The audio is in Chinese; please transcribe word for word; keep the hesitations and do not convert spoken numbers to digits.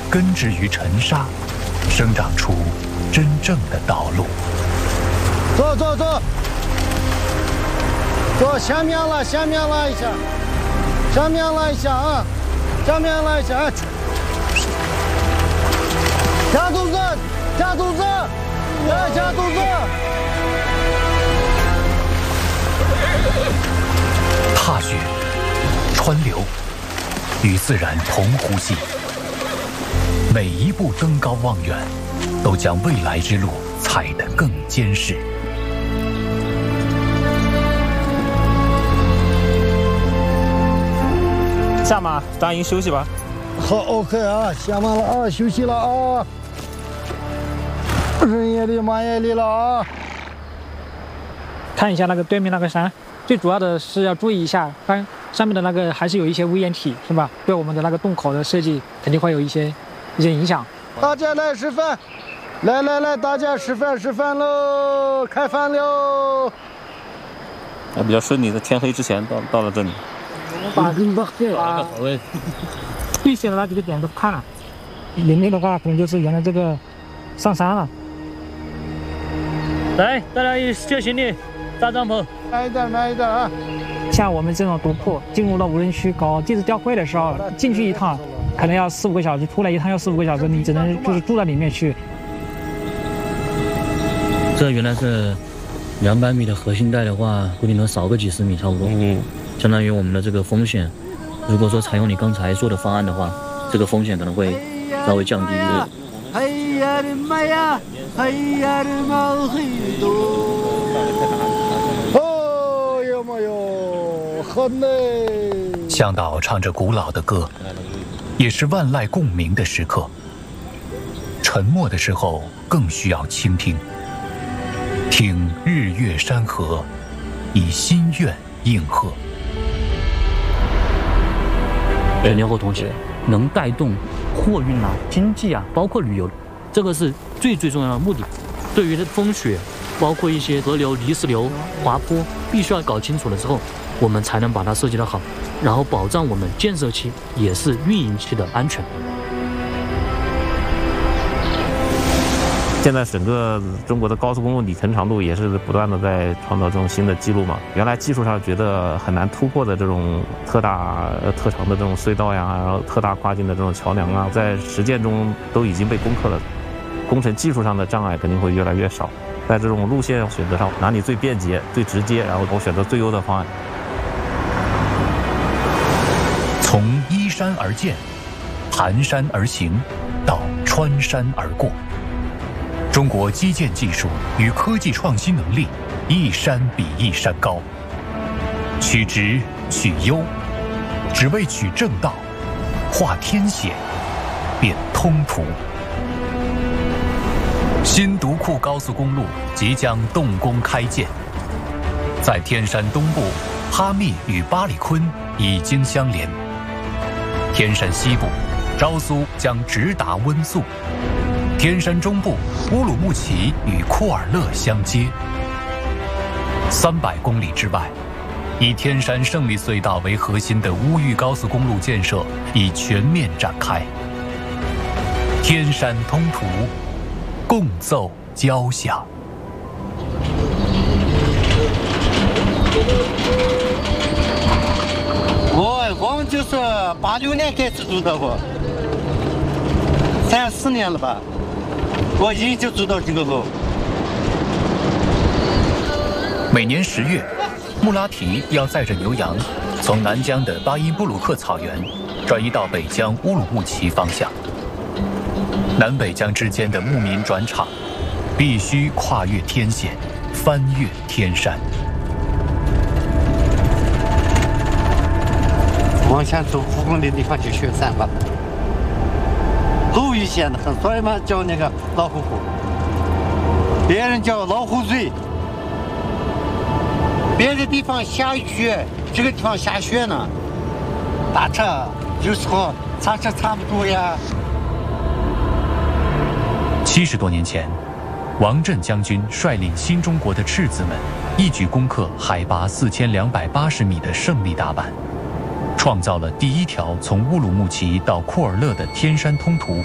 根植于尘沙，生长出真正的道路。 走走走，走，下面了，下面了一下，下面了一下啊，下面了一下，啊、加肚子，加肚子，加加肚子。 踏雪、川流，与自然同呼吸。每一步登高望远，都将未来之路踩得更坚实。 下马，大营休息吧。 好 ，OK 啊，下马了啊，休息了啊，人也离，马也离了啊。 看一下那个对面那个山，最主要的是要注意一下，它上面的那个还是有一些危险体，是吧？对我们的那个洞口的设计肯定会有一些一些影响。 大家来吃饭，来来来，大家吃饭吃饭喽，开饭喽！ 还比较顺利，在天黑之前到到了这里。 把把最险的那几个点都看了，里面的话可能就是原来这个上山了。 来，大家一起行李，搭帐篷。 慢一点，慢一点啊！ 像我们这种独库进入了无人区搞地质调会的时候，进去一趟可能要四五个小时，出来一趟要四五个小时，你只能就是住在里面去。 这原来是两百米的核心带的话，估计能少个几十米，差不多。嗯，相当于我们的这个风险，如果说采用你刚才说的方案的话，这个风险可能会稍微降低一点。哎呀的妈呀！哎呀的妈嘿多！ 哦，有没有？很累。 向导唱着古老的歌，也是万籁共鸣的时刻。沉默的时候，更需要倾听。听日月山河，以心愿应和。 呃，联合同学能带动货运啊、经济啊，包括旅游，这个是最最重要的目的。对于风雪，包括一些河流、泥石流、滑坡，必须要搞清楚了之后，我们才能把它设计得好，然后保障我们建设期也是运营期的安全。 现在整个中国的高速公路里程长度也是不断的在创造这种新的记录嘛。原来技术上觉得很难突破的这种特大特长的这种隧道呀，然后特大跨境的这种桥梁啊，在实践中都已经被攻克了。工程技术上的障碍肯定会越来越少。在这种路线选择上，哪里最便捷、最直接，然后我选择最优的方案。 从依山而建，盘山而行，到穿山而过。中国基建技术与科技创新能力一山比一山高，取直取优，只为取正道，化天险，变通途。新独库高速公路即将动工开建，在天山东部，哈密与巴里坤已经相连；天山西部，昭苏将直达温宿。天山中部，乌鲁木齐与库尔勒相接。三百公里之外，以天山胜利隧道为核心的乌豫高速公路建设已全面展开。天山通途，共奏交响。 我我们就是八六年开始住的，我三四年了吧。我一直就住到这个路。 每年十月，穆拉提要载着牛羊，从南疆的巴音布鲁克草原转移到北疆乌鲁木齐方向。南北疆之间的牧民转场，必须跨越天险，翻越天山。 往前走五公里地方就雪山了。路遇险的很，所以嘛叫那个老虎湖，别人叫老虎嘴。别的地方下雪，这个地方下雪呢，大车有时候刹车刹不住呀。 七十多年前，王震将军率领新中国的赤子们，一举攻克海拔四千两百八十米的胜利大坂，创造了第一条从乌鲁木齐到库尔勒的天山通途。